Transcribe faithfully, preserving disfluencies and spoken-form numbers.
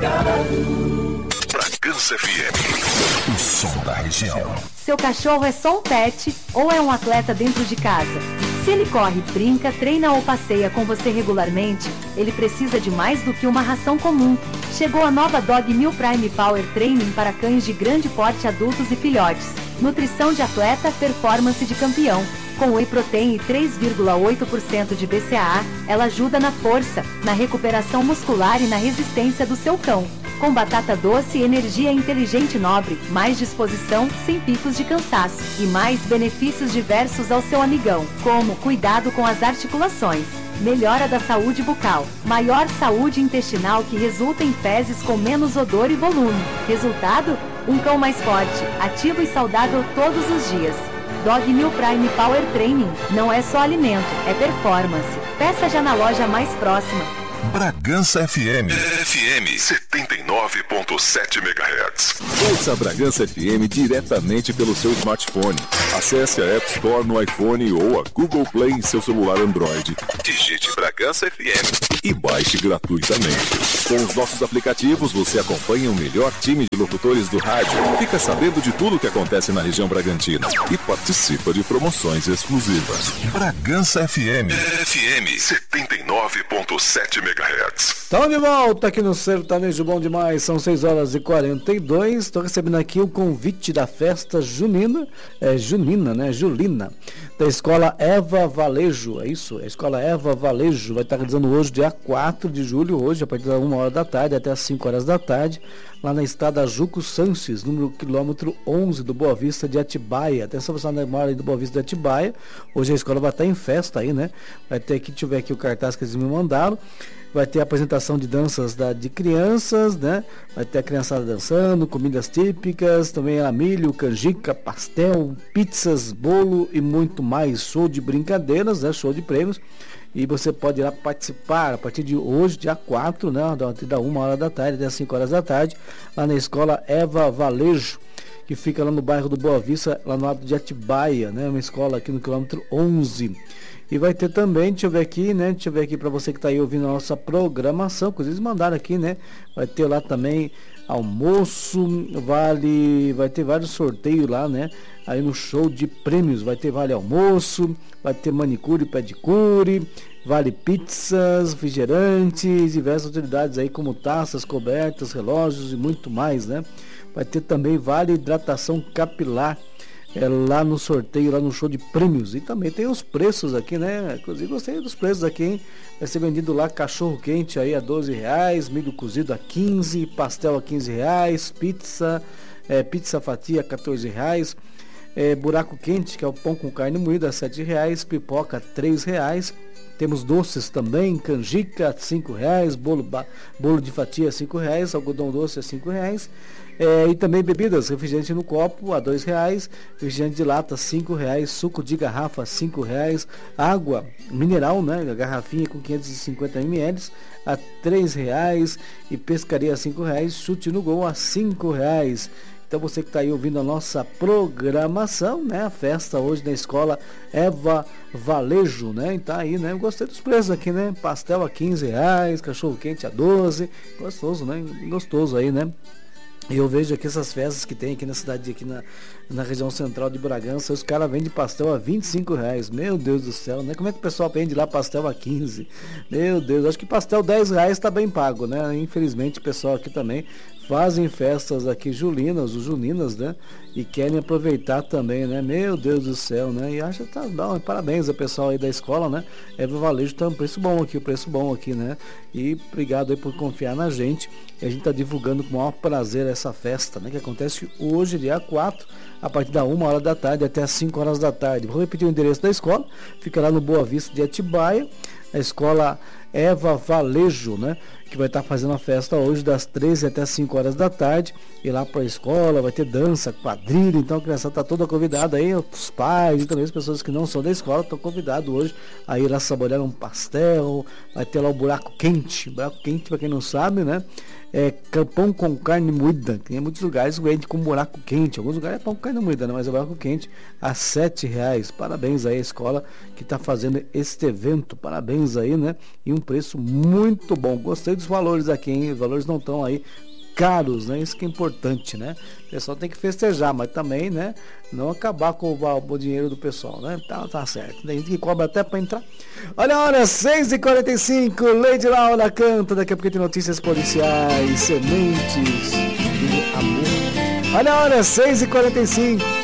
Bragança F M, o som da região. Seu cachorro é só um pet ou é um atleta dentro de casa? Se ele corre, brinca, treina ou passeia com você regularmente, ele precisa de mais do que uma ração comum. Chegou a nova Dog Meal Prime Power Training para cães de grande porte, adultos e filhotes. Nutrição de atleta, performance de campeão. Com whey protein e três vírgula oito por cento de B C A A, ela ajuda na força, na recuperação muscular e na resistência do seu cão. Com batata doce e energia inteligente nobre, mais disposição, sem picos de cansaço. E mais benefícios diversos ao seu amigão, como cuidado com as articulações, melhora da saúde bucal, maior saúde intestinal que resulta em fezes com menos odor e volume. Resultado? Um cão mais forte, ativo e saudável todos os dias. Dog Meal Prime Power Training não é só alimento, é performance. Peça já na loja mais próxima. Bragança F M. F M setenta e nove ponto sete megahertz. Ouça a Bragança F M diretamente pelo seu smartphone. Acesse a App Store no iPhone ou a Google Play em seu celular Android. Digite Bragança F M e baixe gratuitamente. Com os nossos aplicativos, você acompanha o melhor time de locutores do rádio, fica sabendo de tudo o que acontece na região Bragantina e participa de promoções exclusivas. Bragança F M. F M setenta e nove ponto sete megahertz. Estamos de volta aqui no Sertanejo Bom Demais, são seis horas e quarenta e dois. Estou recebendo aqui o convite da festa junina, é junina, né? Julina, da Escola Eva Valejo, é isso? A Escola Eva Valejo vai estar realizando hoje, dia quatro de julho, hoje, a partir da uma hora da tarde até as cinco horas da tarde, lá na estrada Juco Sanches, número quilômetro onze do Boa Vista de Atibaia. Atenção, você na mora aí do Boa Vista de Atibaia, hoje a escola vai estar em festa aí, né? Vai ter aqui, deixa eu ver aqui o cartaz que eles me mandaram. Vai ter a apresentação de danças da, de crianças, né? Vai ter a criançada dançando, comidas típicas, também a milho, canjica, pastel, pizzas, bolo e muito mais. Show de brincadeiras, né? Show de prêmios. E você pode ir lá participar a partir de hoje, dia quatro, né? Da uma hora da tarde até as cinco horas da tarde, lá na Escola Eva Valejo, que fica lá no bairro do Boa Vista, lá no lado de Atibaia, né? Uma escola aqui no quilômetro onze. E vai ter também, deixa eu ver aqui, né? Deixa eu ver aqui para você que está aí ouvindo a nossa programação, que eles mandaram aqui, né? Vai ter lá também almoço, vale, vai ter vários sorteios lá, né? Aí no show de prêmios, vai ter vale almoço, vai ter manicure, pedicure, vale pizzas, refrigerantes, diversas utilidades aí como taças, cobertas, relógios e muito mais, né? Vai ter também vale hidratação capilar. É lá no sorteio, lá no show de prêmios. E também tem os preços aqui, né? Inclusive gostei dos preços aqui, hein? Vai ser vendido lá cachorro quente aí a doze reais, milho cozido a quinze, pastel a quinze reais, pizza, é, pizza fatia a quatorze reais, é, buraco quente, que é o pão com carne moída a sete reais, pipoca a três reais. Temos doces também, canjica a cinco reais, bolo, bolo de fatia a cinco reais, algodão doce a cinco reais. É, e também bebidas, refrigerante no copo a dois reais, refrigerante de lata cinco reais, suco de garrafa cinco reais, água mineral, né, a garrafinha com quinhentos e cinquenta mililitros a três reais e pescaria a cinco reais, chute no gol a cinco reais. Então você que está aí ouvindo a nossa programação, né? A festa hoje na Escola Eva Valejo, né? Então aí, né? Eu gostei dos preços aqui, né? Pastel a quinze reais, cachorro quente a doze, gostoso, né? Gostoso aí, né? E eu vejo aqui essas festas que tem aqui na cidade, aqui na, na região central de Bragança, os caras vendem pastel a vinte e cinco reais. Meu Deus do céu, né? Como é que o pessoal vende lá pastel a quinze? Meu Deus, acho que pastel dez reais tá bem pago, né? Infelizmente o pessoal aqui também fazem festas aqui julinas, os juninas, né? E querem aproveitar também, né? Meu Deus do céu, né? E acho que tá bom, parabéns ao pessoal aí da escola, né? Eva Valejo tá um preço bom aqui, o preço bom aqui, né? E obrigado aí por confiar na gente. E a gente tá divulgando com o maior prazer essa festa, né? Que acontece hoje, dia quatro, a partir da uma hora da tarde até as cinco horas da tarde. Vou repetir o endereço da escola, fica lá no Boa Vista de Atibaia, a escola Eva Valejo, né? Que vai estar fazendo a festa hoje das treze até as cinco horas da tarde. E lá para a escola vai ter dança, quadrilha, então a criança está toda convidada aí, os pais e também as pessoas que não são da escola estão convidados hoje a ir lá saborear um pastel. Vai ter lá o buraco quente, buraco quente para quem não sabe, né? É pão com carne moída, tem muitos lugares que vende com buraco quente, alguns lugares é pão com carne moída, né? Mas é buraco quente a sete reais. Parabéns aí à escola que está fazendo este evento, parabéns vinhos aí, né? E um preço muito bom. Gostei dos valores aqui, hein? Os valores não estão aí caros, né? Isso que é importante, né? O pessoal tem que festejar, mas também, né? Não acabar com o, o dinheiro do pessoal, né? Tá, tá certo. Tem gente que cobra até para entrar. Olha a hora, seis e quarenta e cinco, Lady Laura canta. Daqui a pouco tem notícias policiais, sementes do amor. Olha a hora, seis e quarenta e cinco.